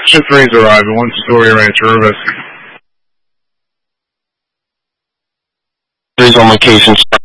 Action 3's arrived at one-story ranch, Irvis. 3's on location.